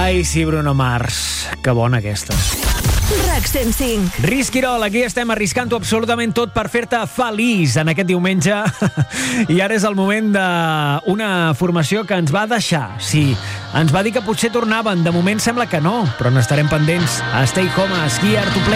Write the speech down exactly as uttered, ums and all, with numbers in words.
Ai, sí, Bruno Mars. Que bona aquesta. RAC cent cinc. Risc Quirol, aquí estem arriscant-ho absolutament tot per fer-te feliç en aquest diumenge. I ara és el moment d'una formació que ens va deixar. Sí, ens va dir que potser tornaven. De moment sembla que no, però n'estarem pendents. Stay Home, Scared to Play.